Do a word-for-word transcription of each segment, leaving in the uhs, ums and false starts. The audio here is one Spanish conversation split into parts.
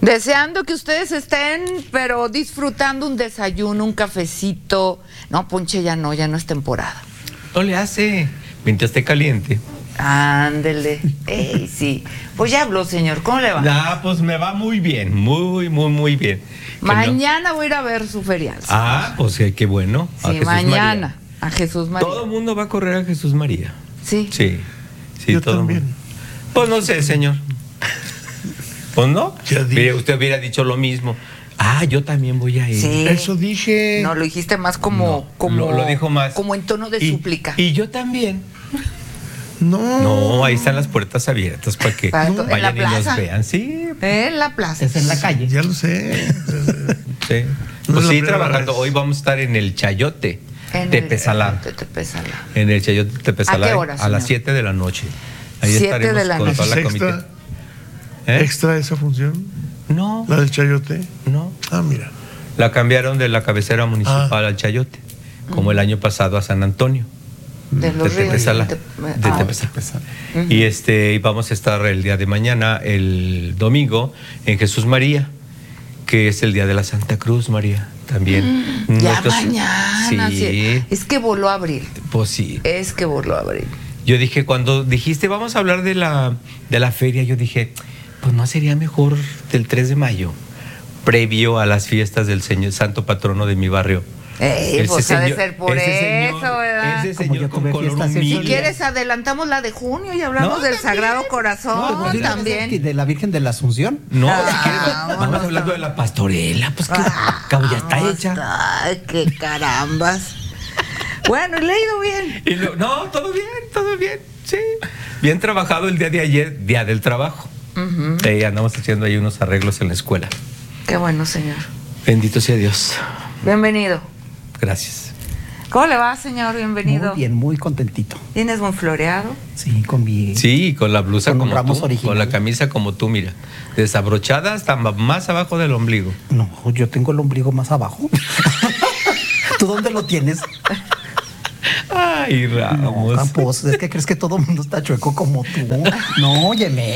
Deseando que ustedes estén, pero disfrutando un desayuno, un cafecito. No, ponche ya no, ya no es temporada. No le hace, mientras esté caliente. Ándele. Ey, sí. Pues ya habló, señor. ¿Cómo le va? Ah, pues me va muy bien, muy, muy, muy bien. Mañana no? voy a ir a ver su ferial. Ah, pues qué, qué bueno. Sí, mañana. María. A Jesús María. Todo el mundo va a correr a Jesús María. Sí. Sí. Sí, Yo todo también. Mundo. Pues no sé, señor. Pues no. Mire, usted hubiera dicho lo mismo. Ah, yo también voy a ir. Sí. Eso dije. No, lo dijiste más como. No, como lo, lo dijo más. Como en tono de y, súplica. Y yo también. No. No, ahí están las puertas abiertas para que Para no, vayan y plaza. nos vean. Sí. En la plaza. Es en la calle. Ya lo sé. Sí. No Pues es la sí, primera trabajando. vez. Hoy vamos a estar en el Chayote. En Tepesalá. el, Tepesalá. En el Chayote Tepesalá. ¿A qué hora, a las señor? siete de la noche. Ahí Siete estaremos de la con noche. toda la ¿Es comité. extra? ¿Eh? ¿Extra esa función? No, ¿La del chayote? no. Ah, mira. La cambiaron de la cabecera municipal Ah. al Chayote, como el año pasado a San Antonio. De los de ríos. Tepesalá. De, De ah, Tepesalá. Y este, y vamos a estar el día de mañana, el domingo, en Jesús María, que es el día de la Santa Cruz, María, también. Ya Nuestros- mañana. Sí, sí. Es que voló a abril. pues sí. Es que voló a abril. Yo dije, cuando dijiste, vamos a hablar de la, de la feria, yo dije, pues no sería mejor del tres de mayo, previo a las fiestas del señor santo patrono de mi barrio. Ey, Ese pues ha de señor- ser por ese eso, señor- ¿verdad? Ese Como señor yo con tuve color fiestas en humilde. Si quieres, adelantamos la de junio y hablamos No, del también. Sagrado Corazón No, pues, también. De la Virgen de la Asunción. No, Ah, si quieres, vámonos, vamos hablando vámonos. de la pastorela, pues que Ah, cabo ya está hecha. Ay, qué carambas. Bueno, y le ha ido bien. Y lo- no, todo bien, todo bien, sí. Bien trabajado el día de ayer, día del trabajo. Ujú. Eh, andamos haciendo ahí unos arreglos en la escuela. Qué bueno, señor. Bendito sea Dios. Bienvenido. Gracias. ¿Cómo le va, señor? Bienvenido. Muy bien, muy contentito. ¿Tienes muy floreado? Sí, con mi. Sí, con la blusa Con un como ramos tú, original. con la camisa como tú, mira, desabrochada hasta ma- más abajo del ombligo. No, yo tengo el ombligo más abajo. ¿Tú dónde lo tienes? Ay, No, Ramos. Campos, es que crees que todo el mundo está chueco como tú. No, óyeme.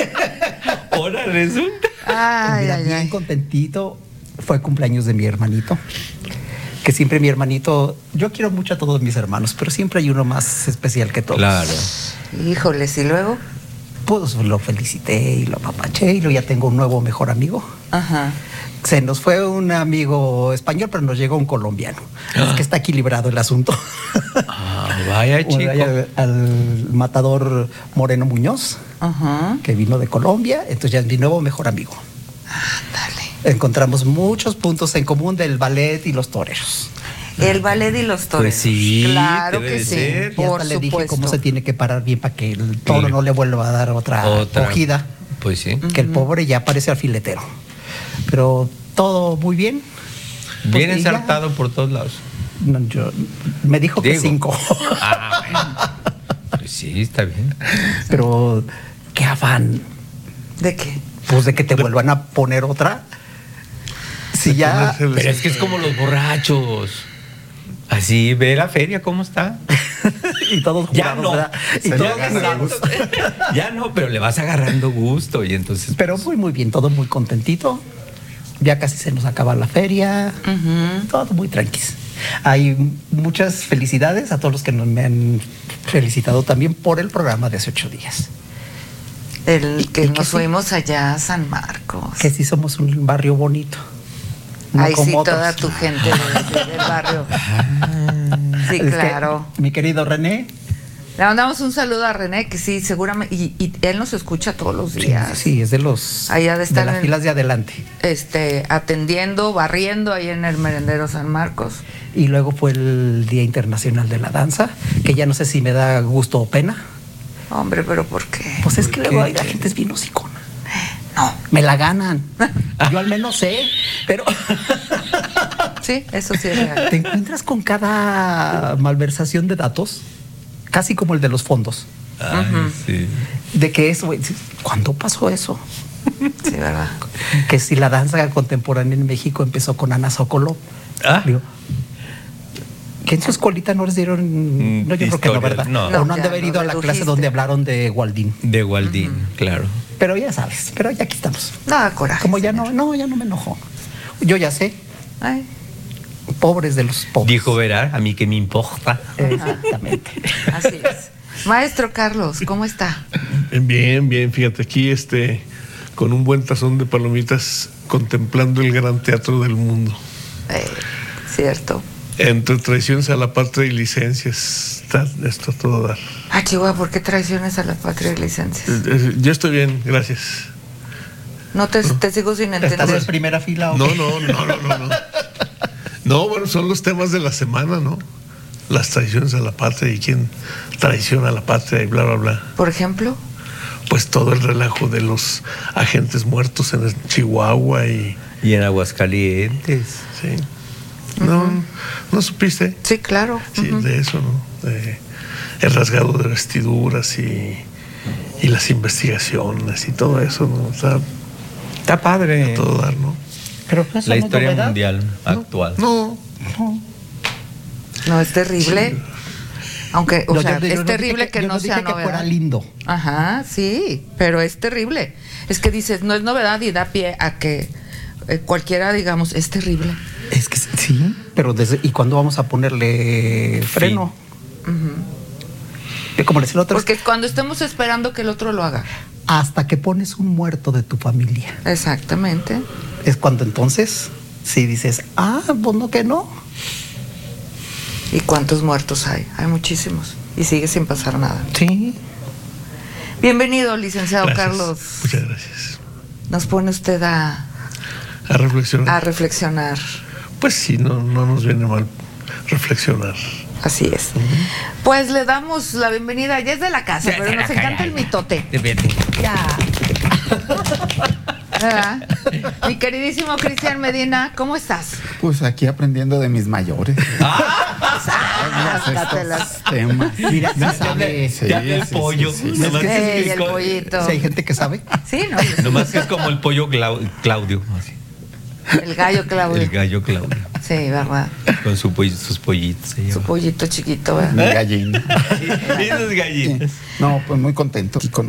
Ahora resulta. Ay, Mira, ay, bien ay. contentito. Fue cumpleaños de mi hermanito. Que siempre mi hermanito, yo quiero mucho a todos mis hermanos, pero siempre hay uno más especial que todos. Claro. Híjoles, ¿y luego? Pues lo felicité y lo apapaché y luego ya tengo un nuevo mejor amigo. Ajá. Se nos fue un amigo español, pero nos llegó un colombiano. Ah. Es que está equilibrado el asunto. Ah, vaya chico. Bueno, ya al matador Moreno Muñoz, Ajá. que vino de Colombia, entonces ya es mi nuevo mejor amigo. Ándale. Encontramos muchos puntos en común del ballet y los toreros. El ballet y los toros. Pues sí, claro debe que de sí. ser. Y Por hasta le dije supuesto. cómo se tiene que parar bien para que el toro Sí. no le vuelva a dar otra, Otra. cogida. Pues sí. Que el pobre ya parece alfiletero. Pero todo muy bien. Bien Pues, y ya. ensartado por todos lados. No, yo, me dijo que Digo. cinco. Ah, bueno. Pues sí, está bien. Pero qué afán. ¿De qué? Pues de que te vuelvan a poner otra. Si ya. ponerse- Pero es que es como los borrachos. Así, ve la feria cómo está. Y todos Ya jurados, no. ¿verdad? Y Ya todos no, jurados. ya no, pero le vas agarrando gusto y entonces. Pero muy, muy bien, todo muy contentito. Ya casi se nos acaba la feria. Ujú. Todo muy tranquis. Hay muchas felicidades a todos los que nos- me han felicitado también por el programa de hace ocho días. El que y nos que sí. fuimos allá a San Marcos. Que sí somos un barrio bonito. No Ahí sí, como otros. toda tu gente de- de- del barrio. Sí, Es que, claro. mi querido René. Le mandamos un saludo a René, que sí, seguramente, y, y él nos escucha todos los días. Sí, es de los Allá de estar las en- filas de adelante. Este, atendiendo, barriendo ahí en el merendero San Marcos. Y luego fue el Día Internacional de la Danza, que ya no sé si me da gusto o pena. Hombre, pero ¿por qué? Pues es que ¿Por luego qué? hay la gente es bien hocicona. No. Me la ganan. Yo al menos sé, pero Sí, eso sí es real. te encuentras con cada malversación de datos, casi como el de los fondos. Ay, sí. De que eso, güey, ¿cuándo pasó eso? Sí, ¿verdad? Que si la danza contemporánea en México empezó con Ana Sokolov. Ah. Digo, que en su escuelita no les dieron. Mm, No, yo creo que no, historia, ¿verdad? no. O no, No, han de ya haber lo ido a la clase redujiste. donde hablaron de Waldín. De Waldín, claro. Pero ya sabes, pero ya aquí estamos. No da coraje. Como ya señor. no, no, ya no me enojo. Yo ya sé, Ay, pobres de los pobres. Dijo Verá, a mí que me importa. Exactamente. así es. Maestro Carlos, ¿cómo está? Bien, bien, fíjate, aquí este, con un buen tazón de palomitas, contemplando el gran teatro del mundo. Eh, cierto. Entre traiciones a la patria y licencias, está esto a todo dar. Ah, Chihuahua, ¿por qué traiciones a la patria y licencias? Eh, eh, Yo estoy bien, gracias. No te, te sigo sin ¿Estás en entender. primera fila o No, qué? no, no, no, no, no. No, bueno, son los temas de la semana, ¿no? Las traiciones a la patria y quién traiciona a la patria y bla, bla, bla. Por ejemplo, Pues todo el relajo de los agentes muertos en Chihuahua y... Y en Aguascalientes. Sí. No, ¿no supiste? sí, claro. Sí, Ujú. de eso, ¿no? De el rasgado de vestiduras y, y las investigaciones y todo eso, ¿no? O sea, Está padre. a todo dar, ¿no? Pero eso La no es historia novedad. mundial actual. No, No. No, es terrible. Aunque, o No, sea, yo- yo es no terrible dije que yo no dije sea que fuera novedad. lindo. Ajá, sí, pero es terrible. Es que dices, no es novedad y da pie a que eh, cualquiera, digamos, es terrible. Es que sí, pero desde ¿y cuándo vamos a ponerle freno? Yo como le decía la otra vez, Porque cuando estemos esperando que el otro lo haga. hasta que pones un muerto de tu familia. Exactamente. Es cuando entonces sí dices, ah, pues no que no. ¿Y cuántos muertos hay? Hay muchísimos. Y sigue sin pasar nada. Sí. Bienvenido, licenciado gracias. Carlos. Muchas gracias. Nos pone usted a, A reflexionar. a reflexionar. Pues sí, no, no nos viene mal reflexionar. Así es. Pues le damos la bienvenida. Ya es de la casa, Ya, pero ya, nos ya, encanta ya, el ya. mitote. Vete. Ya. ¿Verdad? Mi queridísimo Cristian Medina, ¿cómo estás? Pues aquí aprendiendo de mis mayores. Sácatelas. Temas. Mira, sí Ya sabe. hablé- sí, ya hablé el sí, pollo. sí, sí. Nomás que Ey, es el co- pollito. Si hay gente que sabe. Sí, ¿no? Nomás que es como el pollo Clau- Claudio. así. El gallo Claudio. El gallo Claudio. Sí, ¿verdad? Con su poll- sus pollitos. se Su lleva. pollito chiquito, ¿verdad? Mi gallina. Y sus gallinas. No, pues muy contento aquí con